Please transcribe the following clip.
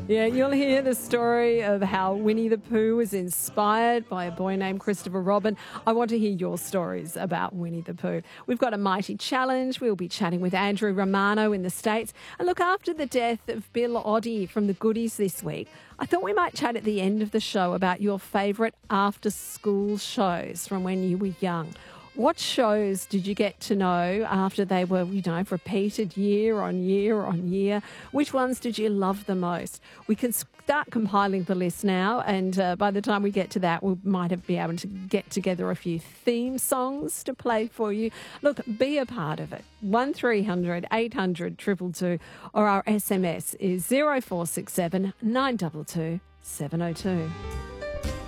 Yeah, you'll hear the story of how Winnie the Pooh was inspired by a boy named Christopher Robin. I want to hear your stories about Winnie the Pooh. We've got a mighty challenge. We'll be chatting with Andrew Romano in the States. And look, after the death of Bill Oddie from the Goodies this week, I thought we might chat at the end of the show about your favourite after-school shows from when you were young. What shows did you get to know after they were, repeated year on year on year? Which ones did you love the most? We can start compiling the list now, and by the time we get to that, we might be able to get together a few theme songs to play for you. Look, be a part of it. 1300 800 222, or our SMS is 0467 922 702.